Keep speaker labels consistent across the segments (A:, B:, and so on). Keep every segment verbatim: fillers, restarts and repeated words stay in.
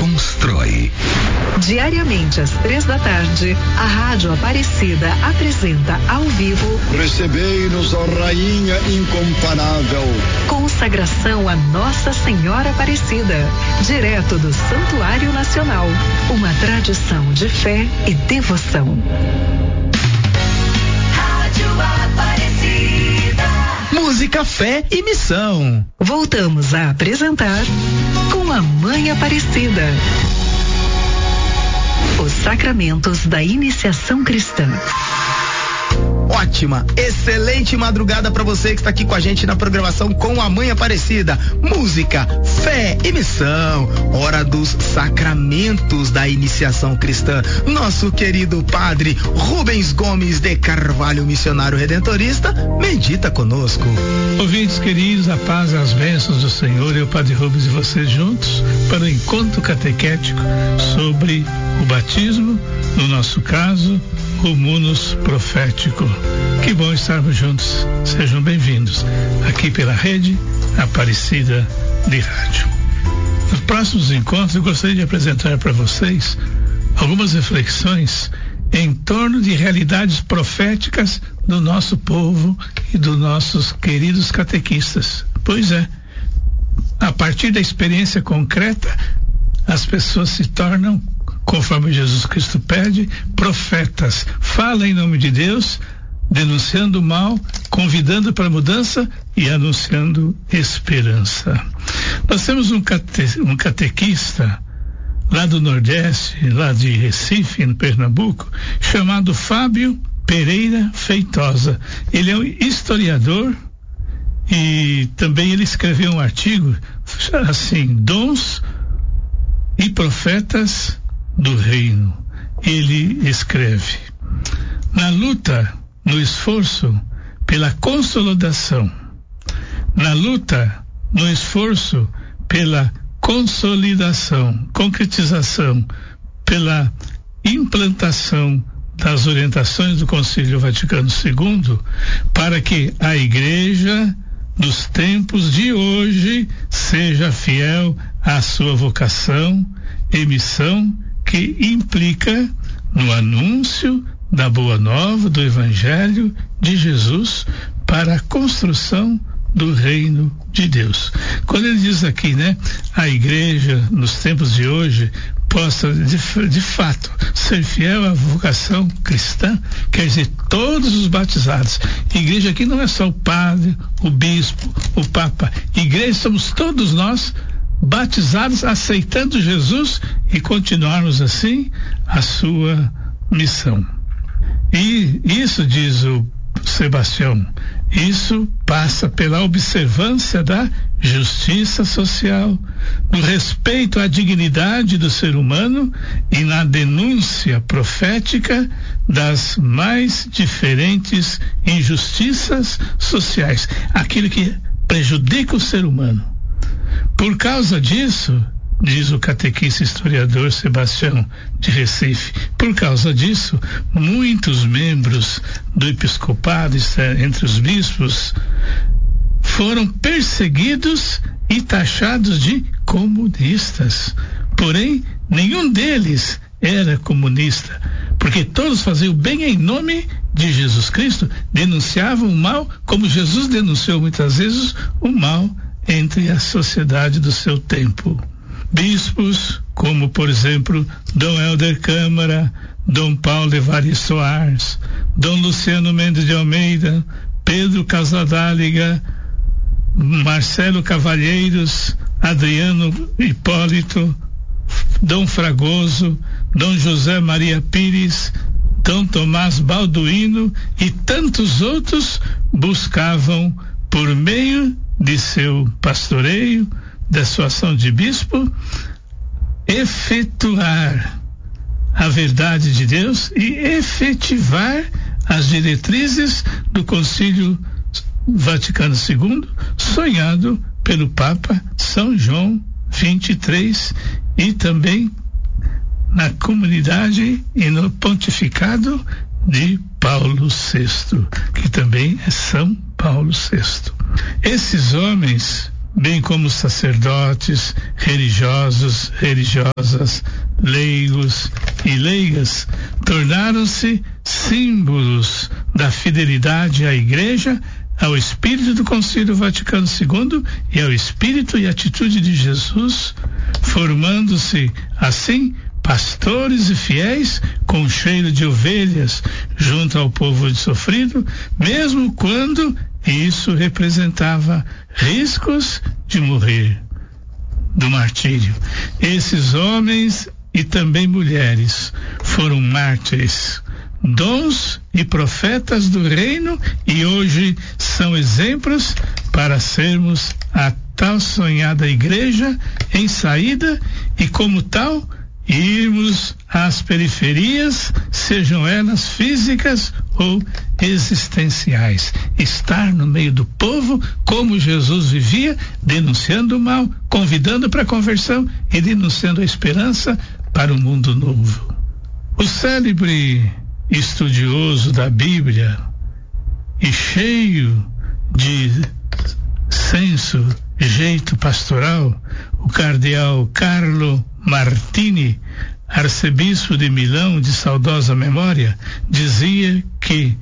A: constrói.
B: Diariamente às três da tarde, a Rádio Aparecida apresenta ao vivo
C: Recebei-nos, ó Rainha incomparável.
B: Consagração a Nossa Senhora Aparecida, direto do Santuário Nacional. Uma tradição de fé e devoção.
D: Rádio Aparecida.
E: Música, fé e missão.
B: Voltamos a apresentar Com a Mãe Aparecida. Os sacramentos da iniciação cristã.
E: Ótima, excelente madrugada para você que está aqui com a gente na programação Com a Mãe Aparecida. Música, fé e missão. Hora dos sacramentos da iniciação cristã. Nosso querido padre Rubens Gomes de Carvalho, missionário redentorista, medita conosco.
F: Ouvintes queridos, a paz e as bênçãos do Senhor e o padre Rubens e vocês juntos para o encontro catequético sobre o batismo, no nosso caso, o munus profético. Que bom estarmos juntos. Sejam bem-vindos aqui pela rede Aparecida de Rádio. Nos próximos encontros eu gostaria de apresentar para vocês algumas reflexões em torno de realidades proféticas do nosso povo e dos nossos queridos catequistas. Pois é, a partir da experiência concreta, as pessoas se tornam, conforme Jesus Cristo pede, profetas. Fala em nome de Deus, denunciando o mal, convidando para a mudança e anunciando esperança. Nós temos um, cate, um catequista lá do Nordeste, lá de Recife, no Pernambuco, chamado Fábio Pereira Feitosa. Ele é um historiador e também ele escreveu um artigo assim, Dons e Profetas do Reino. Ele escreve: na luta, no esforço pela consolidação, na luta, no esforço pela consolidação, concretização, pela implantação das orientações do Concílio Vaticano segundo, para que a Igreja dos tempos de hoje seja fiel à sua vocação e missão, que implica no anúncio da Boa Nova, do Evangelho de Jesus para a construção do reino de Deus. Quando ele diz aqui, né, a igreja nos tempos de hoje possa de, de fato ser fiel à vocação cristã, quer dizer, todos os batizados. Igreja aqui não é só o padre, o bispo, o papa. Igreja somos todos nós batizados, aceitando Jesus e continuarmos assim a sua missão. E isso, diz o Sebastião, isso passa pela observância da justiça social, no respeito à dignidade do ser humano e na denúncia profética das mais diferentes injustiças sociais, aquilo que prejudica o ser humano. Por causa disso, diz o catequista historiador Sebastião de Recife, por causa disso, muitos membros do episcopado, entre os bispos, foram perseguidos e taxados de comunistas. Porém, nenhum deles era comunista, porque todos faziam o bem em nome de Jesus Cristo, denunciavam o mal, como Jesus denunciou muitas vezes o mal entre a sociedade do seu tempo. Bispos, como por exemplo Dom Helder Câmara, Dom Paulo Evaristo Soares, Dom Luciano Mendes de Almeida, Pedro Casadáliga, Marcelo Cavalheiros, Adriano Hipólito, Dom Fragoso, Dom José Maria Pires, Dom Tomás Balduino e tantos outros buscavam, por meio de seu pastoreio, da sua ação de bispo, efetuar a verdade de Deus e efetivar as diretrizes do Concílio Vaticano segundo, sonhado pelo Papa São João vinte e três e também na comunidade e no pontificado de Paulo sexto, que também é São Paulo sexto. Esses homens bem como sacerdotes, religiosos, religiosas, leigos e leigas, tornaram-se símbolos da fidelidade à Igreja, ao espírito do Concílio Vaticano segundo e ao espírito e atitude de Jesus, formando-se assim pastores e fiéis com cheiro de ovelhas junto ao povo sofrido, mesmo quando isso representava riscos de morrer, do martírio. Esses homens e também mulheres foram mártires, dons e profetas do reino, e hoje são exemplos para sermos a tal sonhada igreja em saída e, como tal, irmos às periferias, sejam elas físicas ou existenciais. Estar no meio do povo, como Jesus vivia, denunciando o mal, convidando para a conversão e denunciando a esperança para um mundo novo. O célebre estudioso da Bíblia e cheio de senso, jeito pastoral, o cardeal Carlo Martini, arcebispo de Milão de saudosa memória, dizia que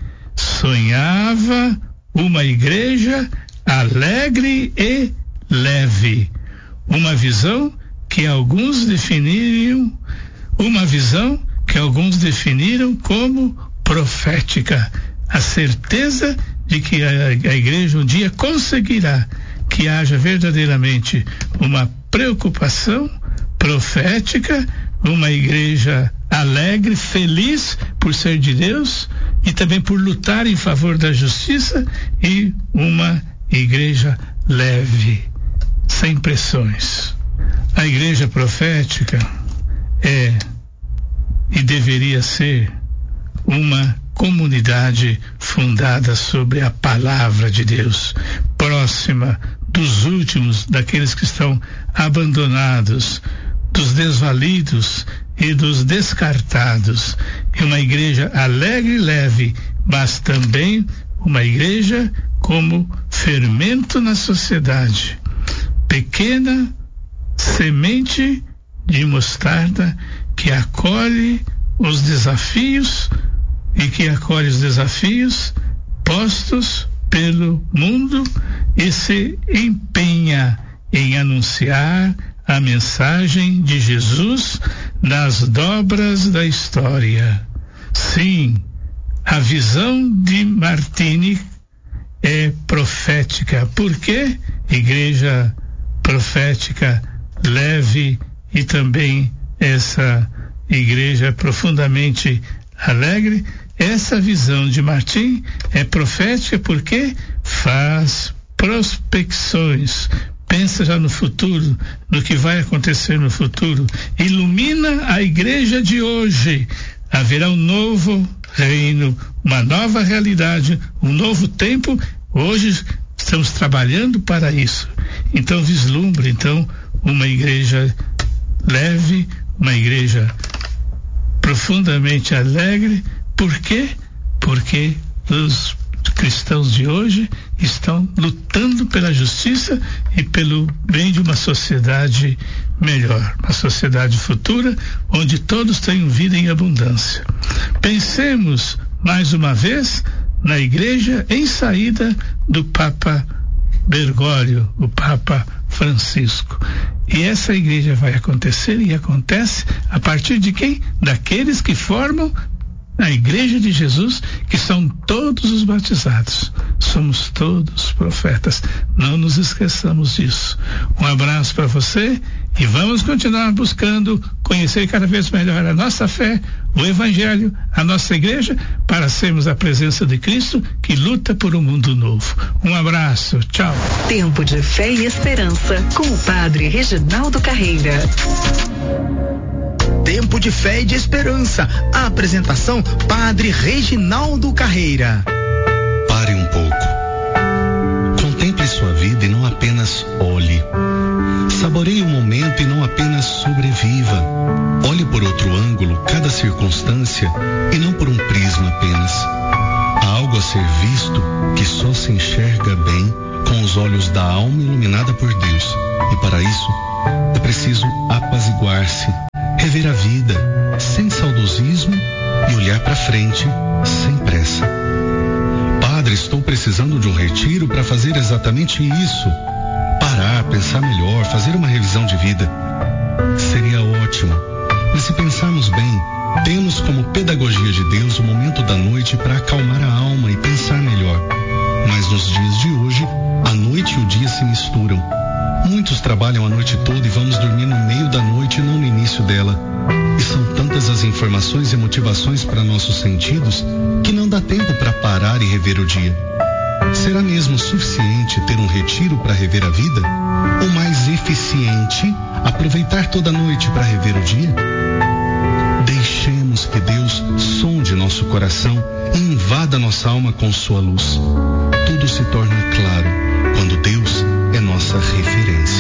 F: sonhava uma igreja alegre e leve, uma visão que alguns definiram, uma visão que alguns definiram como profética, a certeza de que a, a igreja um dia conseguirá que haja verdadeiramente uma preocupação profética, uma igreja alegre, feliz por ser de Deus e também por lutar em favor da justiça, e uma igreja leve, sem pressões. A igreja profética é e deveria ser uma comunidade fundada sobre a palavra de Deus, próxima dos últimos, daqueles que estão abandonados, dos desvalidos e dos descartados. E uma igreja alegre e leve, mas também uma igreja como fermento na sociedade. Pequena semente de mostarda que acolhe os desafios e que acolhe os desafios postos pelo mundo e se empenha em anunciar a mensagem de Jesus nas dobras da história. Sim, a visão de Martini é profética. Por quê? Igreja profética, leve, e também essa igreja profundamente alegre. Essa visão de Martim é profética porque faz prospecções, pensa já no futuro, no que vai acontecer no futuro, ilumina a igreja de hoje. Haverá um novo reino, uma nova realidade, um novo tempo. Hoje estamos trabalhando para isso. Então vislumbre então uma igreja leve, uma igreja profundamente alegre. Por quê? Porque os cristãos de hoje estão lutando pela justiça e pelo bem de uma sociedade melhor, uma sociedade futura onde todos tenham vida em abundância. Pensemos mais uma vez na igreja em saída do Papa Bergoglio, o Papa Francisco. E essa igreja vai acontecer e acontece a partir de quem? Daqueles que formam a igreja de Jesus, que são todos os batizados. Somos todos profetas. Não nos esqueçamos disso. Um abraço para você e vamos continuar buscando conhecer cada vez melhor a nossa fé, o Evangelho, a nossa igreja, para sermos a presença de Cristo que luta por um mundo novo. Um abraço, tchau.
B: Tempo de fé e esperança com o Padre Reginaldo Carreira.
E: Tempo de fé e de esperança. A apresentação, Padre Reginaldo Carreira.
A: Pare um pouco. Contemple sua vida e não apenas olhe. Saboreie o momento e não apenas sobreviva. Olhe por outro ângulo cada circunstância e não por um prisma apenas. Há algo a ser visto que só se enxerga bem com os olhos da alma iluminada por Deus. E para isso, é preciso apaziguar-se, rever a vida sem saudosismo e olhar para frente sem pressa. Padre, estou precisando de um retiro para fazer exatamente isso. Parar, pensar melhor, fazer uma revisão de vida. Seria ótimo, mas se pensarmos bem, temos como pedagogia de Deus o momento da noite para acalmar a alma e pensar melhor. Mas nos dias de hoje, a noite e o dia se misturam. Muitos trabalham a noite toda e vamos dormir no meio da noite e não no início dela. E são tantas as informações e motivações para nossos sentidos que não dá tempo para parar e rever o dia. Será mesmo suficiente ter um retiro para rever a vida? Ou mais eficiente, aproveitar toda a noite para rever o dia? Deixemos que Deus sonde nosso coração e invada nossa alma com sua luz. Tudo se torna claro quando Deus é nossa referência.